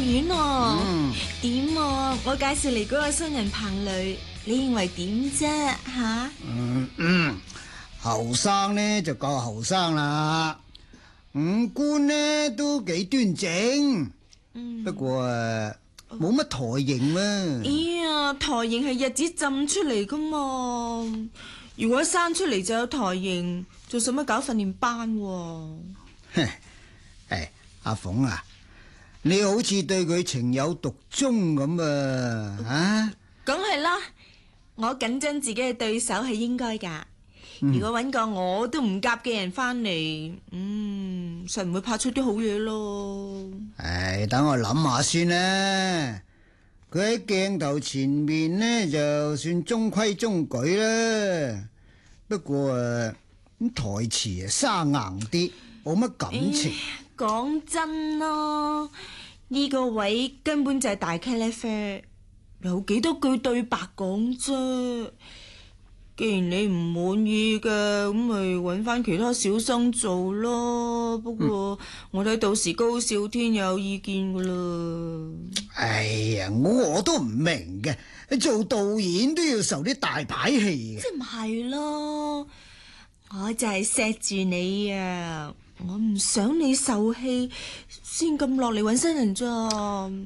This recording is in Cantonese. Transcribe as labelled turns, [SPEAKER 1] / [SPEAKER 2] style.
[SPEAKER 1] 演啊！點啊？我介紹嚟嗰個新人彭磊，你認為點啫？吓？
[SPEAKER 2] 後生呢就夠後生啦，五官呢都幾端正，不過冇乜台型啊。
[SPEAKER 1] 咦呀，台型係日子浸出嚟噶嘛？如果生出嚟就有台型，仲使乜搞訓練班？
[SPEAKER 2] 阿鳳啊，你好似對佢情有獨鍾咁啊？
[SPEAKER 1] 梗係啦，我緊張自己嘅對手係應該噶。如果揾個我都唔夾嘅人翻嚟，實唔會拍出啲好嘢咯。
[SPEAKER 2] 等我諗下先啦。佢喺鏡頭前面呢，就算中規中矩啦，不過台詞生硬啲，冇乜感情。
[SPEAKER 1] 講真咯，呢個位根本就係大茄喱啡，有幾多句對白講啫。既然你唔滿意嘅，咁咪揾翻其他小生做咯。不過我睇到時高少天有意見噶啦。
[SPEAKER 2] 我都唔明嘅，做導演都要受啲大牌戲嘅。
[SPEAKER 1] 即係唔係咯？我就係錫住你啊！我唔想你受氣，先咁落嚟揾新人咋。